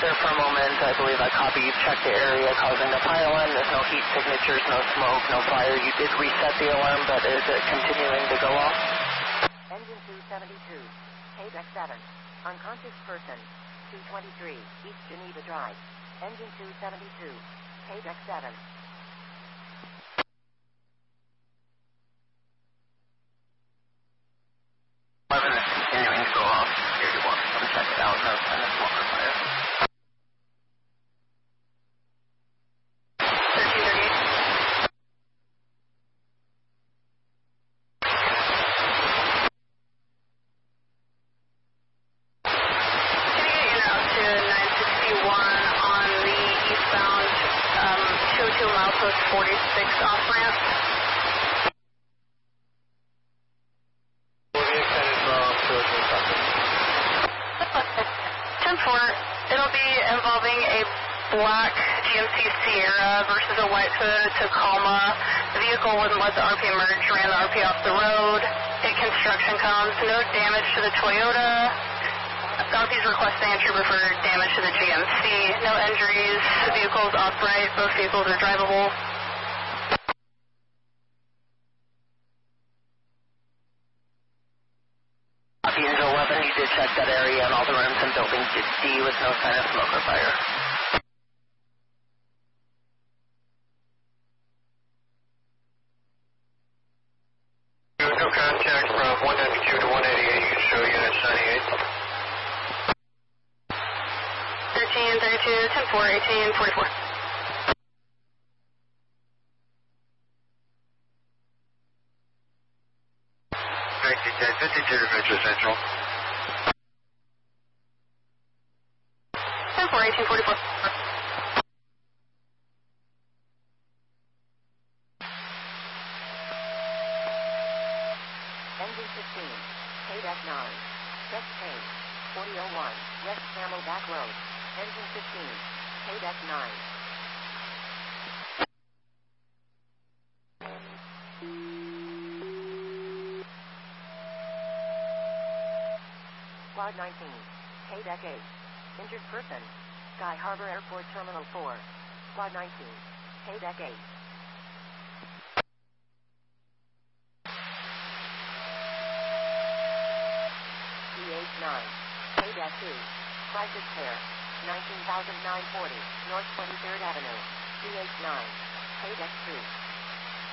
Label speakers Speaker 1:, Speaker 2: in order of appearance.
Speaker 1: there for a moment. I believe I copy you checked the area causing the pile-in. There's no heat signatures, no smoke, no fire. You did reset the alarm, but is it continuing to go off?
Speaker 2: Engine 272, KDEC 7. Unconscious person, 223, East Geneva Drive. Engine 272, KDEC 7.
Speaker 1: Continuing to go off. Here you want to check it out. No sign of smoke or fire. 1338. Can you get out to 961 on the eastbound 202 milepost 46 off ramp? It'll be involving a black GMC Sierra versus a white Toyota Tacoma. The vehicle wouldn't let the RP merge, ran the RP off the road. Hit construction cones, no damage to the Toyota. Southeast requesting entry for damage to the GMC. No injuries. The vehicle is upright. Both vehicles are drivable. Angel 11, you did check that area and all the rooms and buildings did D with no sign of smoke or fire. No contact from 192 to 188. You can show units 98. 1332, 10-4, 1844. Engine 52 to Metro Central. 10-4, 1844.
Speaker 2: Engine 15, KDEC 9. Check K, 4001, West Camelback Road. Engine 15, KDEC 9. Squad 19, KDEC 8. Injured person, Sky Harbor Airport Terminal 4. Squad 19, KDEC 8. CH 9, KDEC 2. Crisis Care, 19,940, North 23rd Avenue. CH 9, KDEC 2.